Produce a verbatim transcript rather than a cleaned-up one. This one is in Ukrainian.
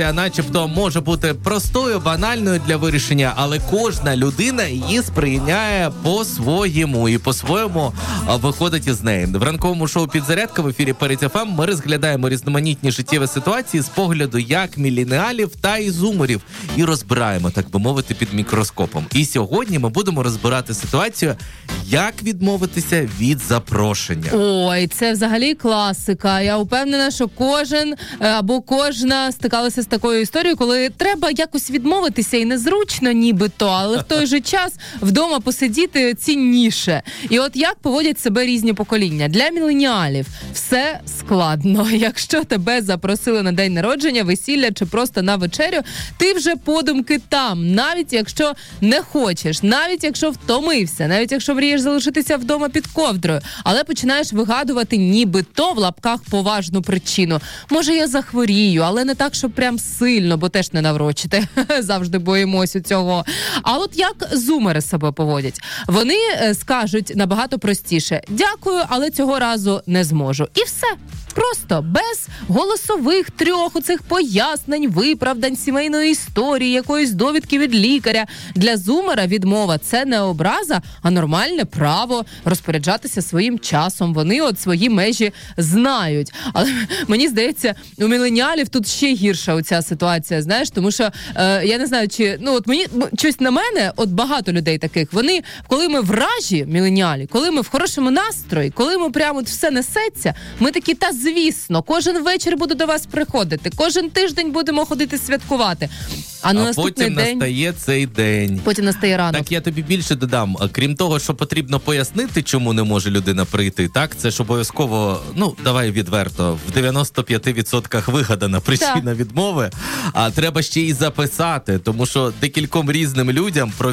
начебто може бути простою, банальною для вирішення, але кожна людина її сприйняє по-своєму і по-своєму виходить із неї. В ранковому шоу «Підзарядка» в ефірі Перед еф ем ми розглядаємо різноманітні життєві ситуації з погляду як міленіалів та і зумерів і розбираємо, так би мовити, під мікроскопом. І сьогодні ми будемо розбирати ситуацію, як відмовитися від запрошення. Ой, це взагалі класика. Я впевнена, що кожен або кожна стикалася з такою історією, коли треба якось відмовитися і незручно нібито, але в той же час вдома посидіти цінніше. І от як поводять себе різні покоління. Для міленіалів все складно. Якщо тебе запросили на день народження, весілля чи просто на вечерю, ти вже подумки там, навіть якщо не хочеш, навіть якщо втомився, навіть якщо мрієш залишитися вдома під ковдрою, але починаєш вигадувати нібито в лапках поважну причину. Може, я захворію, але не так, щоб прям сильно, бо теж не наврочити. Завжди боїмося цього. А от як зумери себе поводять? Вони скажуть набагато простіше: дякую, але цього разу не зможу. І все. Просто, без голосових трьох оцих пояснень, виправдань, сімейної історії, якоїсь довідки від лікаря. Для зумера відмова – це не образа, а нормальне право розпоряджатися своїм часом. Вони от свої межі знають. Але мені здається, у міленіалів тут ще гірша оця ситуація, знаєш, тому що, е, я не знаю, чи, ну от мені, щось на мене, от багато людей таких, вони, коли ми в ражі, міленіалі, коли ми в хорошому настрої, коли ми прямо от все несеться, ми такі, та звісно, кожен вечір буду до вас приходити, кожен тиждень будемо ходити святкувати. А, на а наступний потім день... настає цей день. Потім настає ранок. Так я тобі більше додам. Крім того, що потрібно пояснити, чому не може людина прийти, так? Це ж обов'язково, ну, давай відверто, в дев'яносто п'ять відсотків вигадана причина так. відмови. А треба ще й записати, тому що декільком різним людям про